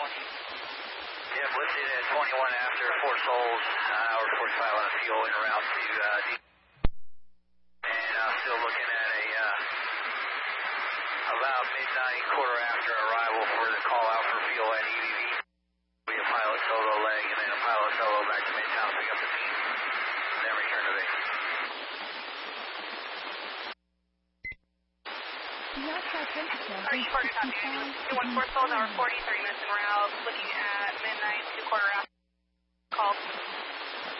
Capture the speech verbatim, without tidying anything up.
Yep, lifted at twenty-one after, four souls, uh, hour forty-five on the fuel en route to uh, D. And I'm still looking at a uh, about midnight, quarter after arrival for the call out for fuel at E V V. We a pilot solo leg and then a pilot solo back to Midtown to pick up the team. And then return to base. Are you quarter copy? two one four souls, hour forty, thirty minutes en route, looking at midnight to quarter after call.